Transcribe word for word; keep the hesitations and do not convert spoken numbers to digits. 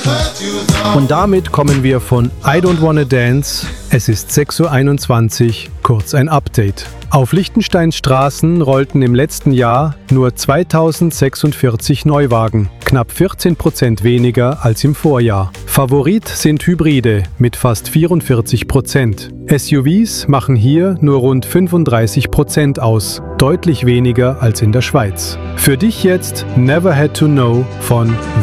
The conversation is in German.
Und damit kommen wir von I Don't Wanna Dance. Es ist sechs Uhr einundzwanzig, kurz ein Update. Auf Liechtensteins Straßen rollten im letzten Jahr nur zweitausendsechsundvierzig Neuwagen, knapp vierzehn Prozent weniger als im Vorjahr. Favorit sind Hybride mit fast vierundvierzig Prozent. S U Vs machen hier nur rund fünfunddreißig Prozent aus, deutlich weniger als in der Schweiz. Für dich jetzt Never Had to Know von